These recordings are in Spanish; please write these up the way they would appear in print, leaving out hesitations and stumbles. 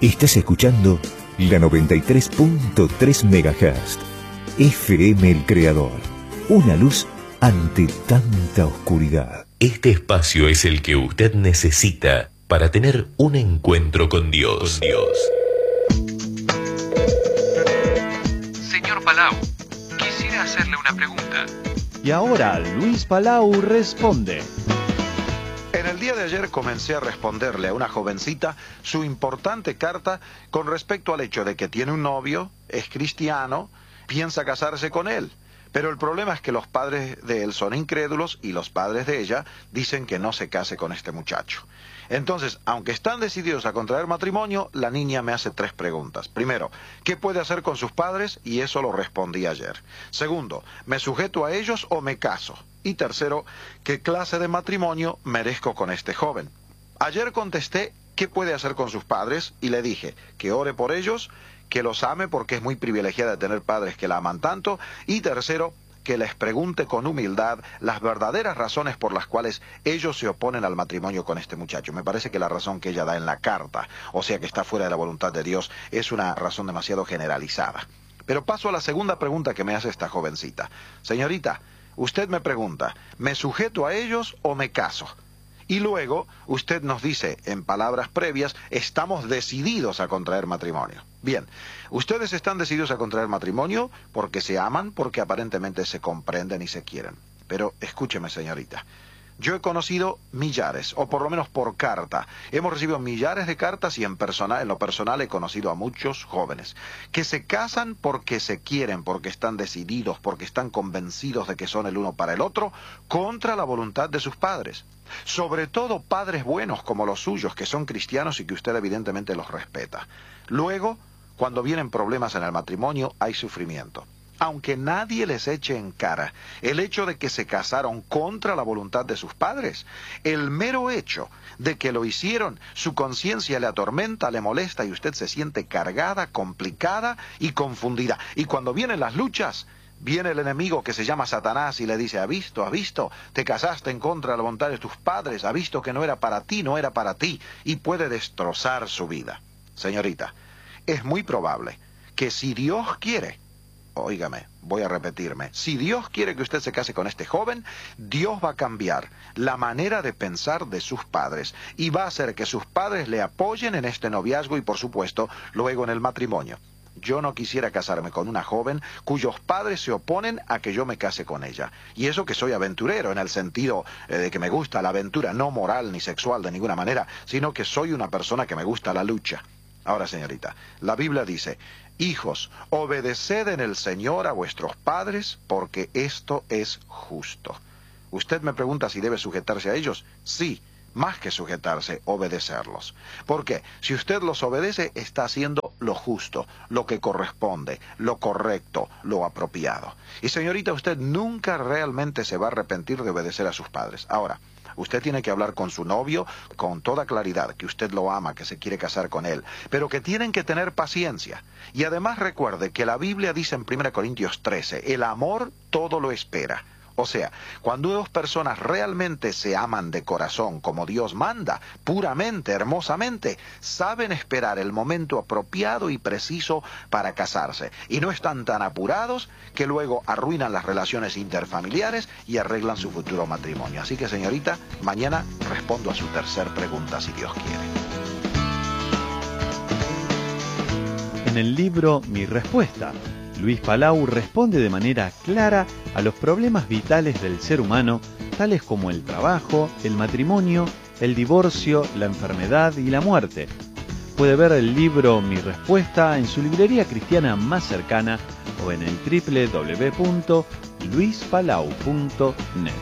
Estás escuchando la 93.3 MHz. FM El Creador. Una luz ante tanta oscuridad. Este espacio es el que usted necesita para tener un encuentro con Dios. Señor Palau, quisiera hacerle una pregunta. Y ahora Luis Palau responde. En el día de ayer comencé a responderle a una jovencita su importante carta con respecto al hecho de que tiene un novio, es cristiano, piensa casarse con él. Pero el problema es que los padres de él son incrédulos y los padres de ella dicen que no se case con este muchacho. Entonces, aunque están decididos a contraer matrimonio, la niña me hace 3 preguntas. Primero, ¿qué puede hacer con sus padres? Y eso lo respondí ayer. Segundo, ¿me sujeto a ellos o me caso? Y tercero, ¿qué clase de matrimonio merezco con este joven? Ayer contesté qué puede hacer con sus padres y le dije que ore por ellos, que los ame porque es muy privilegiada de tener padres que la aman tanto, y tercero, que les pregunte con humildad las verdaderas razones por las cuales ellos se oponen al matrimonio con este muchacho. Me parece que la razón que ella da en la carta, o sea que está fuera de la voluntad de Dios, es una razón demasiado generalizada. Pero paso a la segunda pregunta que me hace esta jovencita. Señorita, usted me pregunta, ¿me sujeto a ellos o me caso? Y luego usted nos dice, en palabras previas, estamos decididos a contraer matrimonio. Bien, ustedes están decididos a contraer matrimonio porque se aman, porque aparentemente se comprenden y se quieren. Pero escúcheme, señorita. Yo he conocido millares, o por lo menos por carta. Hemos recibido millares de cartas y en lo personal he conocido a muchos jóvenes que se casan porque se quieren, porque están decididos, porque están convencidos de que son el uno para el otro, contra la voluntad de sus padres. Sobre todo padres buenos como los suyos, que son cristianos y que usted evidentemente los respeta. Luego, cuando vienen problemas en el matrimonio, hay sufrimiento. Aunque nadie les eche en cara el hecho de que se casaron contra la voluntad de sus padres, el mero hecho de que lo hicieron, su conciencia le atormenta, le molesta y usted se siente cargada, complicada y confundida. Y cuando vienen las luchas, viene el enemigo que se llama Satanás y le dice, ¿has visto? Te casaste en contra de la voluntad de tus padres, ¿has visto que no era para ti? Y puede destrozar su vida. Señorita, es muy probable que si Dios quiere, óigame, voy a repetirme, si Dios quiere que usted se case con este joven, Dios va a cambiar la manera de pensar de sus padres y va a hacer que sus padres le apoyen en este noviazgo y por supuesto luego en el matrimonio. Yo no quisiera casarme con una joven cuyos padres se oponen a que yo me case con ella. Y eso que soy aventurero en el sentido de que me gusta la aventura, no moral ni sexual de ninguna manera, sino que soy una persona que me gusta la lucha. Ahora, señorita, la Biblia dice, hijos, obedeced en el Señor a vuestros padres, porque esto es justo. Usted me pregunta si debe sujetarse a ellos. Sí, más que sujetarse, obedecerlos. Porque si usted los obedece, está haciendo lo justo, lo que corresponde, lo correcto, lo apropiado. Y señorita, usted nunca realmente se va a arrepentir de obedecer a sus padres. Ahora, usted tiene que hablar con su novio con toda claridad, que usted lo ama, que se quiere casar con él, pero que tienen que tener paciencia. Y además recuerde que la Biblia dice en 1 Corintios 13, el amor todo lo espera. O sea, cuando 2 personas realmente se aman de corazón, como Dios manda, puramente, hermosamente, saben esperar el momento apropiado y preciso para casarse. Y no están tan apurados que luego arruinan las relaciones interfamiliares y arreglan su futuro matrimonio. Así que, señorita, mañana respondo a su 3ª pregunta, si Dios quiere. En el libro Mi Respuesta, Luis Palau responde de manera clara a los problemas vitales del ser humano, tales como el trabajo, el matrimonio, el divorcio, la enfermedad y la muerte. Puede ver el libro Mi Respuesta en su librería cristiana más cercana o en el www.luispalau.net.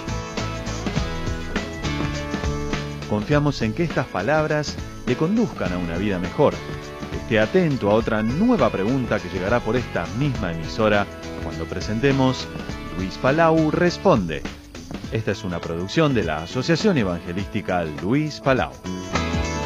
Confiamos en que estas palabras le conduzcan a una vida mejor. Esté atento a otra nueva pregunta que llegará por esta misma emisora cuando presentemos Luis Palau Responde. Esta es una producción de la Asociación Evangelística Luis Palau.